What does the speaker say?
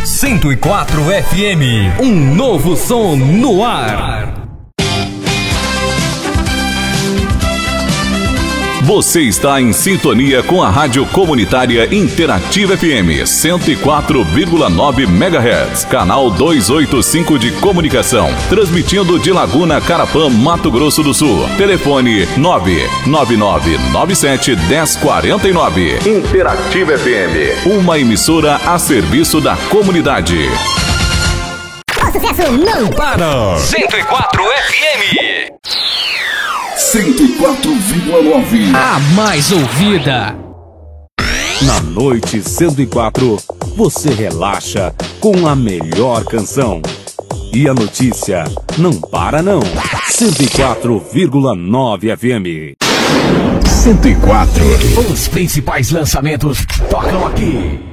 104 FM, um novo som no ar. Você está em sintonia com a Rádio Comunitária Interativa FM 104,9 MHz, canal 285 de comunicação, transmitindo de Laguna, Carapã, Mato Grosso do Sul. Telefone 99997-1049. Interativa FM, uma emissora a serviço da comunidade. O sucesso não para. 104 FM. 104,9. A mais ouvida. Na noite 104, você relaxa com a melhor canção. E a notícia não para não. 104,9 FM. 104. Os principais lançamentos tocam aqui.